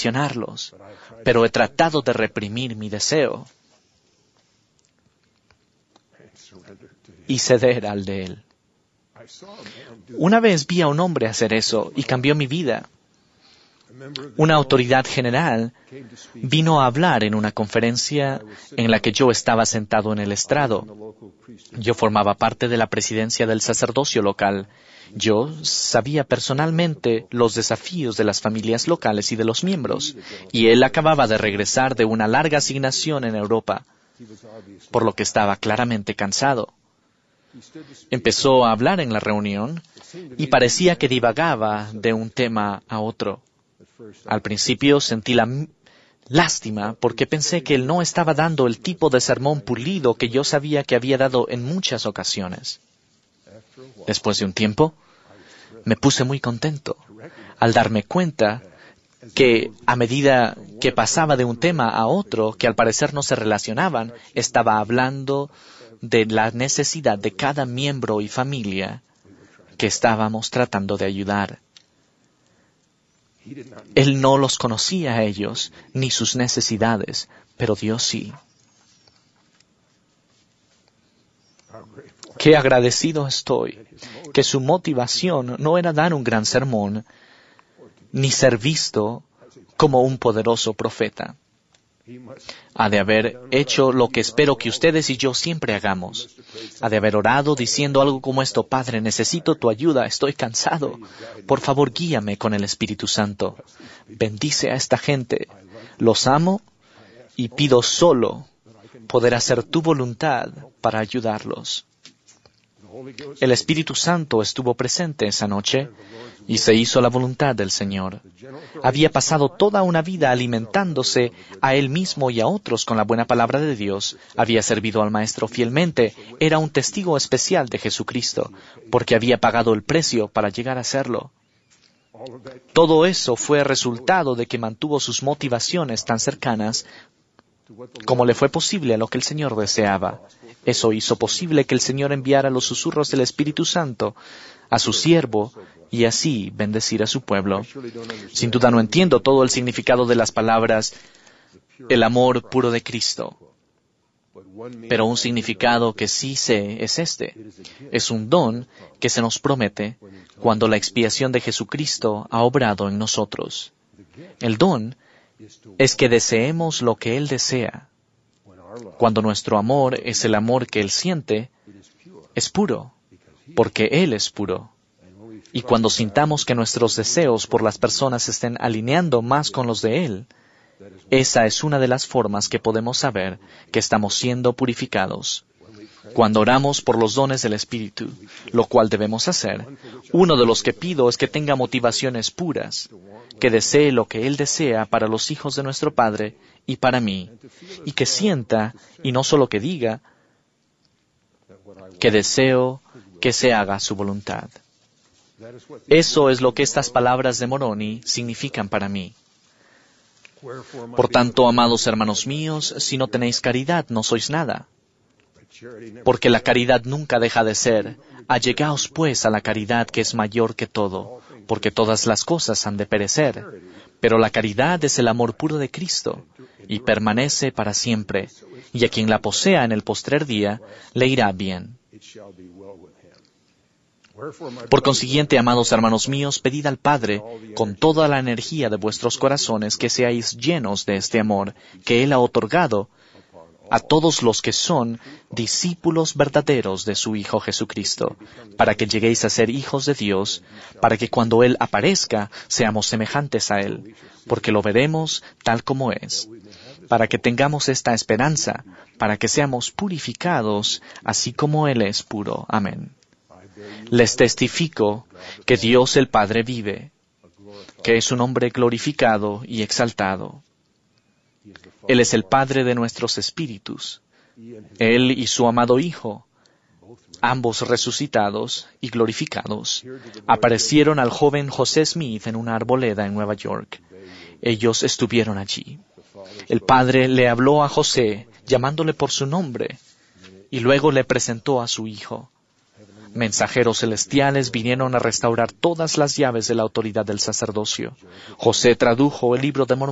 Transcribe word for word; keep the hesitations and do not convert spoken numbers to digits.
decepcionarlos, pero he tratado de reprimir mi deseo y ceder al de Él. Una vez vi a un hombre hacer eso y cambió mi vida. Una autoridad general vino a hablar en una conferencia en la que yo estaba sentado en el estrado. Yo formaba parte de la presidencia del sacerdocio local. Yo sabía personalmente los desafíos de las familias locales y de los miembros, y él acababa de regresar de una larga asignación en Europa, por lo que estaba claramente cansado. Empezó a hablar en la reunión y parecía que divagaba de un tema a otro. Al principio sentí la m- lástima porque pensé que él no estaba dando el tipo de sermón pulido que yo sabía que había dado en muchas ocasiones. Después de un tiempo, me puse muy contento al darme cuenta que a medida que pasaba de un tema a otro, que al parecer no se relacionaban, estaba hablando de la necesidad de cada miembro y familia que estábamos tratando de ayudar. Él no los conocía a ellos, ni sus necesidades, pero Dios sí. Qué agradecido estoy que su motivación no era dar un gran sermón, ni ser visto como un poderoso profeta. Ha de haber hecho lo que espero que ustedes y yo siempre hagamos. Ha de haber orado diciendo algo como esto: Padre, necesito tu ayuda, estoy cansado. Por favor, guíame con el Espíritu Santo. Bendice a esta gente. Los amo y pido solo poder hacer tu voluntad para ayudarlos. El Espíritu Santo estuvo presente esa noche y se hizo la voluntad del Señor. Había pasado toda una vida alimentándose a él mismo y a otros con la buena palabra de Dios. Había servido al Maestro fielmente. Era un testigo especial de Jesucristo, porque había pagado el precio para llegar a serlo. Todo eso fue resultado de que mantuvo sus motivaciones tan cercanas como le fue posible a lo que el Señor deseaba. Eso hizo posible que el Señor enviara los susurros del Espíritu Santo a su siervo y así bendecir a su pueblo. Sin duda no entiendo todo el significado de las palabras el amor puro de Cristo, pero un significado que sí sé es este. Es un don que se nos promete cuando la expiación de Jesucristo ha obrado en nosotros. El don es que deseemos lo que Él desea. Cuando nuestro amor es el amor que Él siente, es puro, porque Él es puro. Y cuando sintamos que nuestros deseos por las personas se estén alineando más con los de Él, esa es una de las formas que podemos saber que estamos siendo purificados. Cuando oramos por los dones del Espíritu, lo cual debemos hacer, uno de los que pido es que tenga motivaciones puras, que desee lo que Él desea para los hijos de nuestro Padre y para mí, y que sienta, y no solo que diga, que deseo que se haga su voluntad. Eso es lo que estas palabras de Moroni significan para mí. Por tanto, amados hermanos míos, si no tenéis caridad, no sois nada. Porque la caridad nunca deja de ser. Allegaos pues a la caridad que es mayor que todo, porque todas las cosas han de perecer. Pero la caridad es el amor puro de Cristo, y permanece para siempre, y a quien la posea en el postrer día, le irá bien. Por consiguiente, amados hermanos míos, pedid al Padre, con toda la energía de vuestros corazones, que seáis llenos de este amor que Él ha otorgado a todos los que son discípulos verdaderos de su Hijo Jesucristo, para que lleguéis a ser hijos de Dios, para que cuando Él aparezca seamos semejantes a Él, porque lo veremos tal como es, para que tengamos esta esperanza, para que seamos purificados, así como Él es puro. Amén. Les testifico que Dios el Padre vive, que es un hombre glorificado y exaltado. Él es el Padre de nuestros espíritus. Él y su amado Hijo, ambos resucitados y glorificados, aparecieron al joven José Smith en una arboleda en Nueva York. Ellos estuvieron allí. El Padre le habló a José, llamándole por su nombre, y luego le presentó a su Hijo. Mensajeros celestiales vinieron a restaurar todas las llaves de la autoridad del sacerdocio. José tradujo el libro de Mormón